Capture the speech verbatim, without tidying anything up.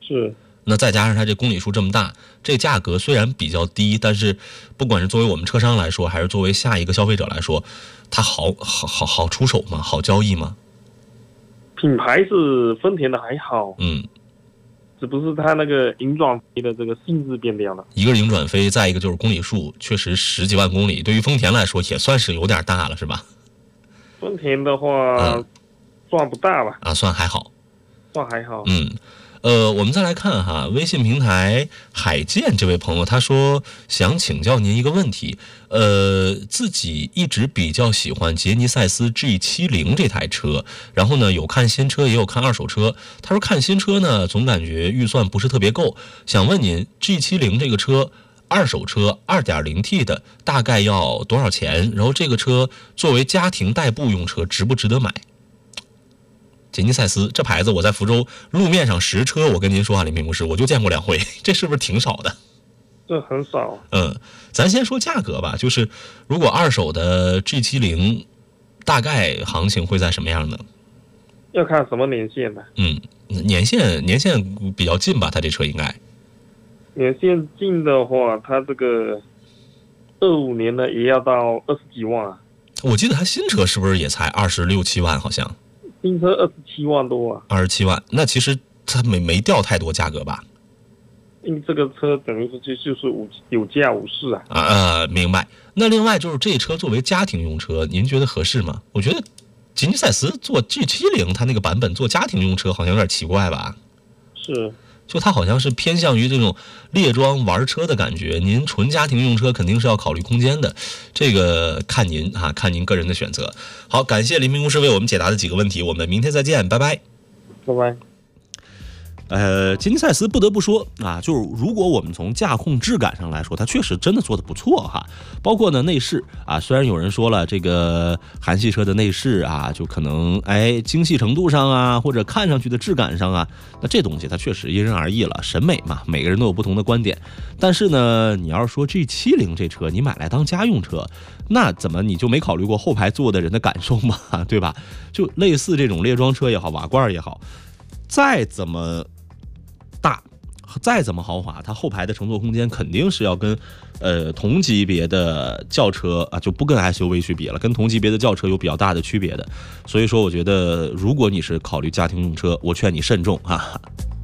是。 那再加上它这公里数这么大，这价格虽然比较低，但是不管是作为我们车商来说，还是作为下一个消费者来说，它好好好好出手吗？好交易吗？ 品牌是丰田的还好， 嗯， 只不是它那个引转飞的这个性质变掉了。 一个是引转飞，再一个就是公里数，确实十几万公里，对于丰田来说也算是有点大了，是吧？ 丰田的话， 嗯、 算不大吧？ 啊，算还好， 算还好。 嗯。呃，我们再来看哈，微信平台海健这位朋友他说想请教您一个问题，呃，自己一直比较喜欢杰尼赛斯 G 七十 这台车，然后呢有看新车也有看二手车。他说看新车呢总感觉预算不是特别够，想问您 G 七十 这个车二手车 二点零 T 的大概要多少钱？然后这个车作为家庭代步用车值不值得买？杰尼赛斯这牌子我在福州路面上实车，我跟您说啊，李明牧师，我就见过两回，这是不是挺少的？ 这很少。 嗯，咱先说价格吧，就是如果二手的 G 七十 大概行情会在什么样呢？ 要看什么年限的。 嗯，年限年限比较近吧，它这车应该年限近的话，它这个二五年的也要到二十几万啊。 我记得它新车是不是也才二十六七万？好像新车二十七万多啊。 二十七万，那其实它没没掉太多价格吧？ 因为这个车等于是就就是无有价无市啊。 啊呃，明白。那另外就是这车作为家庭用车，您觉得合适吗？我觉得吉尼赛斯做 G 七十 它那个版本做家庭用车好像有点奇怪吧？ 是。 就它好像是偏向于这种列装玩车的感觉，您纯家庭用车肯定是要考虑空间的，这个看您啊，看您个人的选择。好，感谢林明牧师为我们解答的几个问题，我们明天再见，拜拜。 拜拜。 呃，吉尼赛斯不得不说啊，就是如果我们从驾控质感上来说，它确实真的做得不错哈。包括呢内饰啊，虽然有人说了这个韩系车的内饰啊，就可能哎精细程度上啊，或者看上去的质感上啊，那这东西它确实因人而异了，审美嘛，每个人都有不同的观点。但是呢，你要是说 G 七十 这车你买来当家用车，那怎么你就没考虑过后排坐的人的感受吗？对吧？就类似这种列装车也好，瓦罐也好，再怎么大再怎么豪华，它后排的乘坐空间肯定是要跟呃同级别的轿车啊，就不跟 S U V 去比了，跟同级别的轿车有比较大的区别的。所以说我觉得如果你是考虑家庭用车，我劝你慎重啊。